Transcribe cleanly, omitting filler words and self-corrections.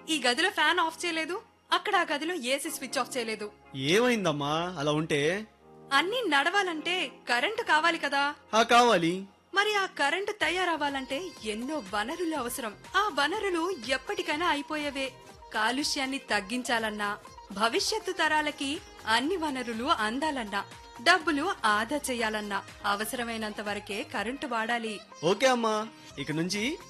ఈ గదిలో fan of చేయలేదు, అక్కడ ఆ గదిలో ఏసీ స్విచ్ ఆఫ్ చేయలేదు. ఏమైందమ్మా అలా ఉంటే? అన్నీ నడవాలంటే కరెంటు కావాలి కదా. కావాలి. మరి ఆ కరెంటు తయారవ్వాలంటే ఎన్నో వనరులు అవసరం. ఆ వనరులు ఎప్పటికైనా అయిపోయేవే. కాలుష్యాన్ని తగ్గించాలన్నా, భవిష్యత్తు తరాలకి అన్ని వనరులు అందాలన్నా, డబ్బులు ఆదా చేయాలన్నా అవసరమైనంత వరకే కరెంటు వాడాలి. ఓకే అమ్మా, ఇక నుంచి